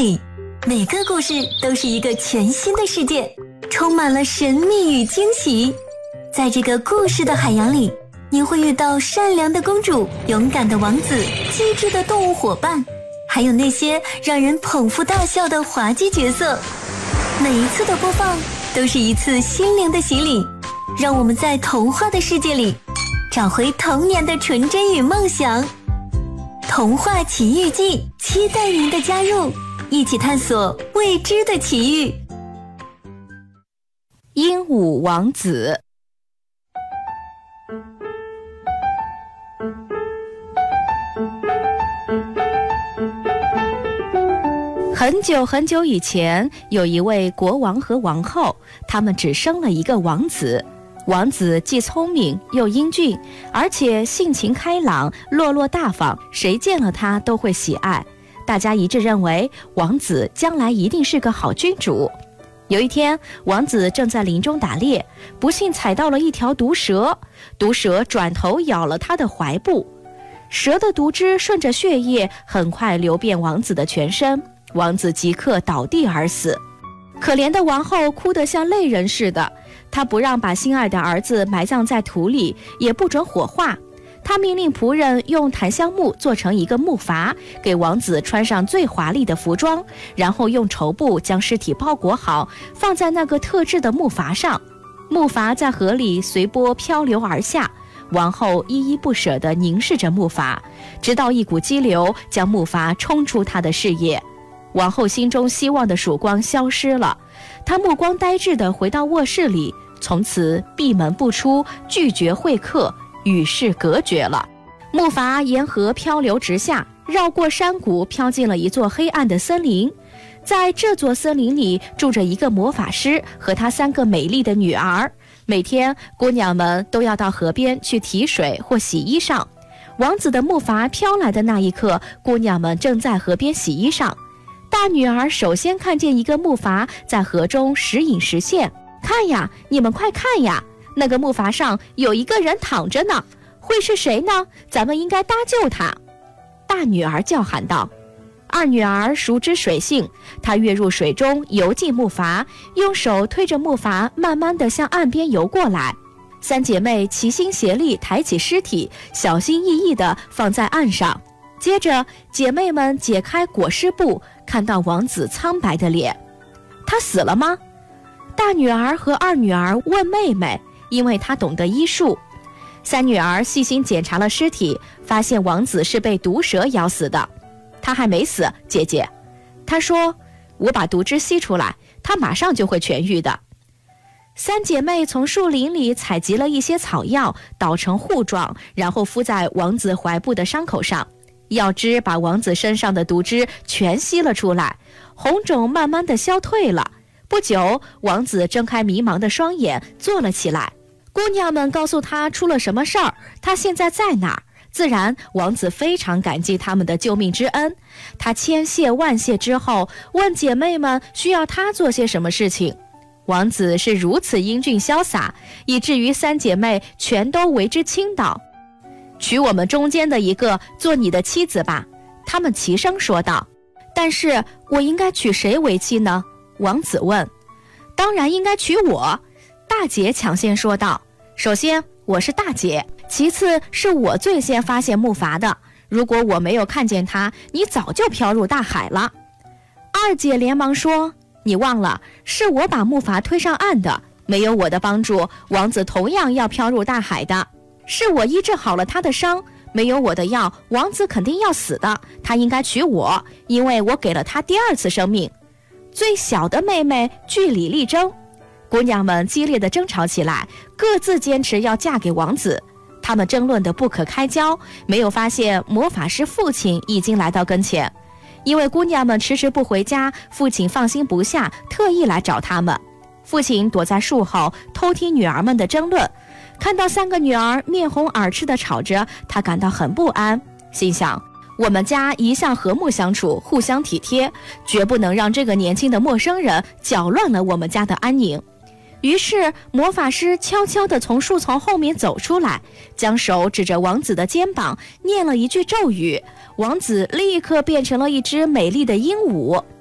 里，每个故事都是一个全新的世界，充满了神秘与惊喜。在这个故事的海洋里，你会遇到善良的公主、勇敢的王子、机智的动物伙伴，还有那些让人捧腹大笑的滑稽角色。每一次的播放都是一次心灵的洗礼，让我们在童话的世界里找回童年的纯真与梦想。童话奇遇记，期待您的加入，一起探索未知的奇遇。 鹦鹉王子。很久很久以前，有一位国王和王后，他们只生了一个王子。王子既聪明又英俊，而且性情开朗，落落大方，谁见了他都会喜爱。大家一致认为，王子将来一定是个好君主。有一天，王子正在林中打猎，不幸踩到了一条毒蛇，毒蛇转头咬了他的怀部，蛇的毒汁顺着血液很快流遍王子的全身，王子即刻倒地而死。可怜的王后哭得像泪人似的，她不让把心爱的儿子埋葬在土里，也不准火化。她命令仆人用檀香木做成一个木筏，给王子穿上最华丽的服装，然后用绸布将尸体包裹好，放在那个特制的木筏上。木筏在河里随波漂流而下，王后依依不舍地凝视着木筏，直到一股激流将木筏冲出她的视野。王后心中希望的曙光消失了，她目光呆滞地回到卧室里，从此闭门不出，拒绝会客，与世隔绝了。木筏沿河漂流直下，绕过山谷，飘进了一座黑暗的森林。在这座森林里住着一个魔法师和他3个美丽的女儿，每天姑娘们都要到河边去提水或洗衣裳。王子的木筏飘来的那一刻，姑娘们正在河边洗衣裳。大女儿首先看见一个木筏在河中时隐时现，看呀，你们快看呀，那个木筏上有一个人躺着呢，会是谁呢？咱们应该搭救他。大女儿叫喊道。二女儿熟知水性，她跃入水中，游进木筏，用手推着木筏慢慢地向岸边游过来。3姐妹齐心协力抬起尸体，小心翼翼地放在岸上。接着姐妹们解开裹尸布，看到王子苍白的脸。他死了吗？大女儿和二女儿问妹妹，因为她懂得医术。3女儿细心检查了尸体，发现王子是被毒蛇咬死的。他还没死，姐姐。她说，我把毒汁吸出来，他马上就会痊愈的。3姐妹从树林里采集了一些草药，捣成糊状，然后敷在王子怀部的伤口上。药汁把王子身上的毒汁全吸了出来，红肿慢慢地消退了。不久，王子睁开迷茫的双眼，坐了起来。姑娘们告诉他出了什么事儿，他现在在哪儿。自然，王子非常感激他们的救命之恩。他千谢万谢之后，问姐妹们需要他做些什么事情。王子是如此英俊潇洒，以至于3姐妹全都为之倾倒。娶我们中间的一个做你的妻子吧，他们齐声说道。但是我应该娶谁为妻呢？王子问。当然应该娶我，大姐抢先说道。首先我是大姐，其次是我最先发现木筏的，如果我没有看见他，你早就飘入大海了。二姐连忙说，你忘了，是我把木筏推上岸的，没有我的帮助，王子同样要飘入大海的。是我医治好了他的伤，没有我的药，王子肯定要死的，他应该娶我，因为我给了他第2次生命。最小的妹妹据理力争，姑娘们激烈地争吵起来，各自坚持要嫁给王子。她们争论得不可开交，没有发现魔法师父亲已经来到跟前。因为姑娘们迟迟不回家，父亲放心不下，特意来找他们。父亲躲在树后偷听女儿们的争论，看到3个女儿面红耳赤地吵着，他感到很不安，心想，我们家一向和睦相处，互相体贴，绝不能让这个年轻的陌生人搅乱了我们家的安宁。于是魔法师悄悄地从树丛后面走出来，将手指着王子的肩膀，念了一句咒语，王子立刻变成了一只美丽的鹦鹉。